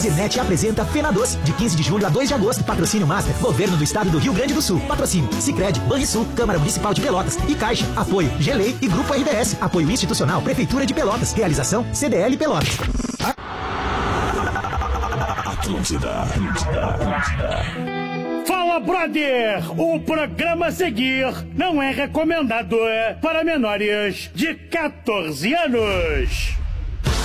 Ozirnet apresenta Fena Doce, de 15 de julho a 2 de agosto. Patrocínio Master, Governo do Estado do Rio Grande do Sul. Patrocínio Sicredi, Banrisul, Câmara Municipal de Pelotas e Caixa. Apoio Gelei e Grupo RBS. Apoio institucional, Prefeitura de Pelotas. Realização CDL Pelotas. Atlântida. Fala, brother! O programa a seguir não é recomendado para menores de 14 anos.